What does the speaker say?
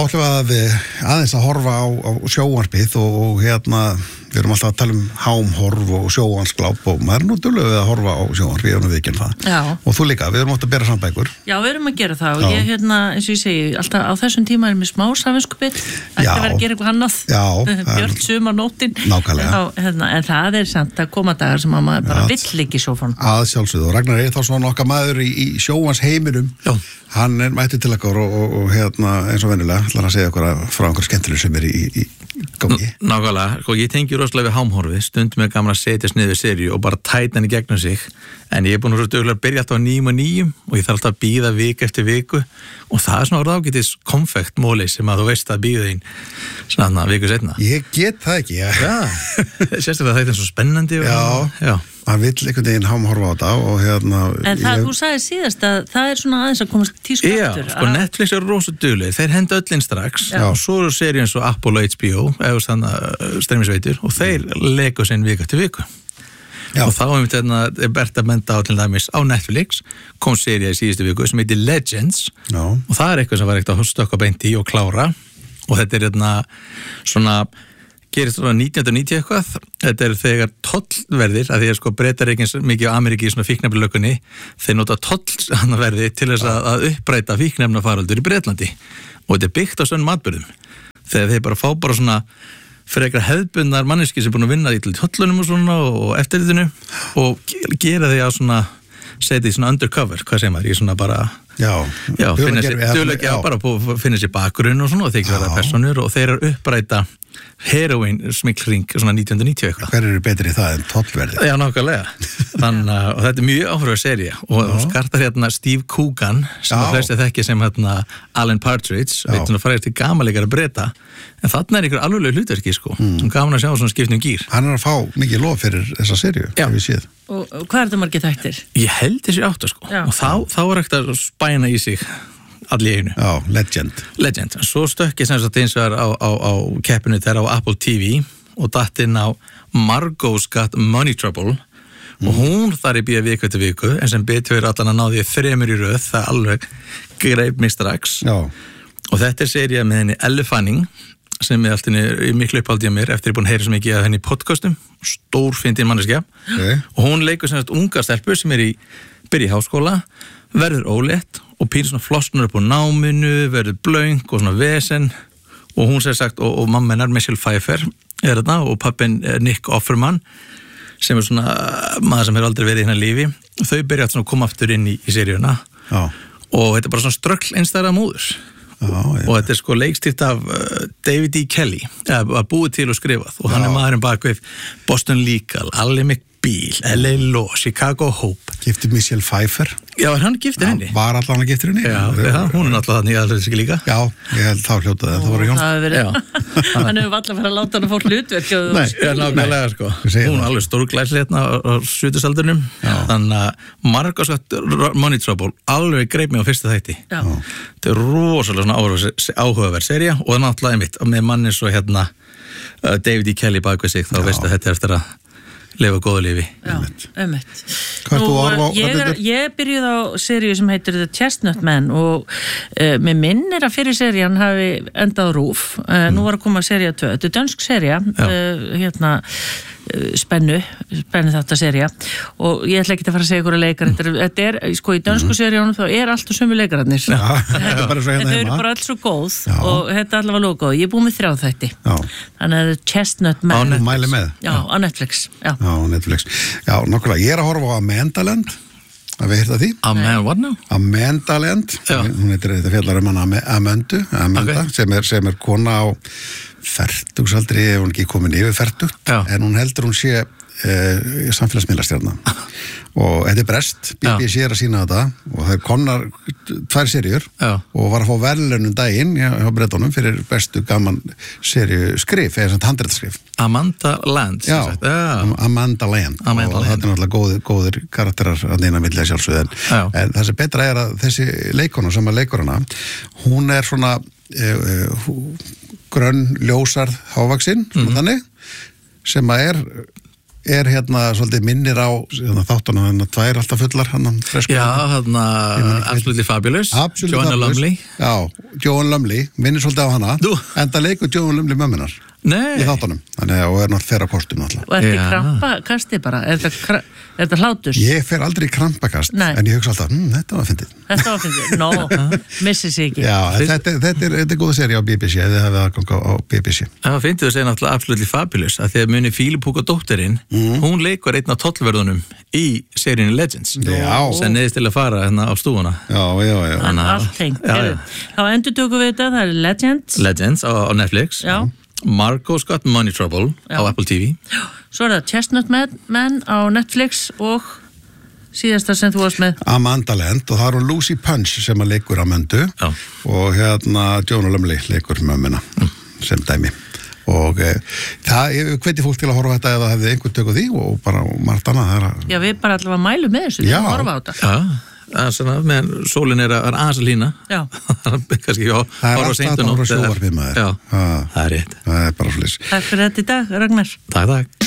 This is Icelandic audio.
ætlum við aðeins að horfa á sjónvarpið og við erum alltaf að tala hámhorf og sjónvarpsgláp og maður nú duglegur við að horfa á sjónvarp, við erum að viðurkenna það. Já. Og þú líka, við erum átt að bera saman bækur. Já, við erum að gera það og ég, eins og ég segi, alltaf á þessum tíma er mér smá samviskubit, ætti að vera að gera eitthvað annað. Já. Björt sumarnóttin. Nákvæmlega. En það er samt að koma dagar sem maður bara vill ekki sófann. Að sjálfsögðu og Ragnar Eyþórsson okkar maður í sjónvarpsheiminum. Já. Hann mættur til okkar og eins og venjulega ætlar að segja okkur frá einhver skemmtileg sem í gangi. Nákvæmlega, ég tengi rosalega við hámhorfi, stundum er gaman að setjast niður seríu og bara tæta henni gegnum sig, en ég er búin að svo duglega að byrja alltaf á 9 og ég þarf alltaf að bíða viku eftir viku og það er svona orðið ágætis konfekt móli sem að þú veist að bíða þín svona viku setna. Ég get það ekki, sérstaklega þetta er svo spennandi Já. Hann vill einhvern veginn hámhorfa á þetta og En þú sagði síðast að það er svona aðeins að komast tísku aftur. Já, Netflix er rosa duglegir, þeir henda öllin strax og svo eru seríu eins og Apple og HBO eða þannig streymisveitur og þeir leika sinn viku eftir viku. Já. Og þá er bert að menda á til dæmis á Netflix kom sería í síðustu viku sem heitir Legends og það er eitthvað sem var ekkert að stökka beint í og klára og þetta er svona gerist svona 1990 eitthvað, þetta er þegar tollverðir, að því að Bretar ekki mikið á Ameríki í svona fíknefnalökunni, þeir nota tollverði til þess að uppræta fíknefnafaraldur í Bretlandi og þetta er byggt á svona matbörðum, þegar þeir bara fá bara svona frekar hefðbundnar manneski sem er búin að vinna í tollunum og svona og eftirritinu og gera þeir á svona, setja í svona undercover, hvað segir maður, í svona bara finna sér bakgrunn og svona og þeir gera personur og þeir eru uppræta heroin smikling svona 1990 eitthvað. Hver eru betri í það en tollverði? Já, nákvæmlega. Og þetta er mjög áhugaverð sería og skartar Steve Coogan sem að flesti þekki sem Alan Partridge, veit svona fræðist til gamanleikara Breta, en þarna er ykkur alveg hlutverki gaman að sjá svona skiptum gír. Hann er að fá mikið lof fyrir þessa seríu, hef ég séð. Og hvað er þetta margir þættir? Ég held þessi 8 og þá er ekkert að spæna í sig allir í einu. Já, Legend. Svo stökk ég sem sagt eins og á keppinu þeirra á Apple TV og datt inn á Margot's Got Money Trouble og hún þar í bíða viku eftir viku en sem betur allan að ná því 3 í röð, það alveg greip mig strax. Já. Og þetta er sería með henni Elle Fanning sem er alltaf í miklu upphaldi á mér eftir ég búin að heyra svo mikið af henni í podcastum, stórfyndin manneskja og hún leikur sem sagt unga stelpu sem er byrja í háskóla, verður ólétt og pýr svona flosnar upp á náminu, verður blöng og svona vesen og hún sér sagt, og mamma hennar Michelle Pfeiffer er þetta og pappin Nick Offerman sem er svona maður sem hefur aldrei verið í hennar lífi og þau byrja að koma aftur inn í seríuna og þetta er bara svona ströggl einstæðra móður og þetta er leikstýrt af David E. Kelly að búið til og skrifað og hann er maðurinn bak við Boston Legal, Ally McBeal, LA Law, Chicago Hope. Gifti Michelle Pfeiffer. Já, er hann giftir henni? Var allan að giftir henni? Já, hún er alltaf þannig að það líka. Já, ég held þá hljótaði það var Jón. Hann hefur alltaf verið að láta hann að fá hlutverk. Nei, nákvæmlega Hún er alveg stórglæsli hérna á 70-aldrinum. Þannig að Margot's Got Money Trouble alveg greip mig á fyrsta þætti. Þetta er rosalega áhugaverð sería og náttúrulega einmitt með manni svo David E. Kelly bak við sig þá veistu að þetta er eftir að lifa góðu lífi. Já, ég byrjuð á seríu sem heitir The Chestnut Man og með minnir að fyrir serían hafi endað RÚV, nú var að koma sería 2, þetta er dönsk sería spennu þetta sería og ég ætla ekki að fara að segja ykkur að leikar þetta er, í dönsku seríunum þá er alltaf sömu leikararnir þau eru bara alls svo góð og þetta er allavega lógóð, ég er búið með 3 þætti þannig að Chestnut Man á Netflix Já, Netflix. Já, nokkulega, ég er að horfa á Amandaland að við heyrta því Amandaland hún heitir þetta fjallar hana Amanda sem er kona á fertugsaldri ef hún ekki komin yfir fertugt en hún heldur hún sé samfélagsmiðlastjarna og þetta er brest, BBC er að sína þetta og það er komnar 2 seríur og var að fá verðlaunum daginn hjá Bretunum fyrir bestu gaman seríu skrif, eða handritaskrif Amanda Land Amanda Land og þetta er náttúrulega góðir karakterar að neina milli að sjálfsögðu en það sem betra er að þessi leikona sem að leikurana, hún er svona grönn ljósarð hávaxin þannig sem að er svolítið minnir á þáttunum, þannig að tvær alltaf fullar Já, Absolutely Fabulous Joanna Lumley Já, Joanna Lumley, minnir svolítið á hana en það leikur Joanna Lumley mömmunar í þáttunum, þannig að og þeirra kostinu alltaf. Og þetta krampakasti bara, er þetta hlátus? Ég fer aldrei í krampakast, en ég hugsa alltaf þetta var fyndið. Þetta var fyndið, missi sig ekki. Já, þetta er góða seri á BBC, þið hefði aðgang á BBC. Það var fyndið að segja náttúrulega Absolutely Fabulous, að því að muni Fílipúka dóttirinn, hún leikur einn af tollverðunum í seríunni Legends, sem neðist til að fara hérna á stúfuna. Já. Allt tengt. Þá endurtökum við þetta, það er Legends á Netflix. Já. Margot's Got Money Trouble á Apple TV. Svo er það Chestnut Man á Netflix og síðasta sem þú varst með Amandaland og það er hún Lucy Punch sem að leikur Amandu og Joanna Lumley leikur mömmuna sem dæmi og það hveti fólk til að horfa þetta eða hefði einhvern tökuð því og bara margt annað Já, við bara allavega mælum með þessu við horfa á þetta meðan sólin er aðeins að lína kannski það er alltaf að horfa sjónvarpið maður það er rétt það er bara flis Takk fyrir þetta í dag, Ragnar Takk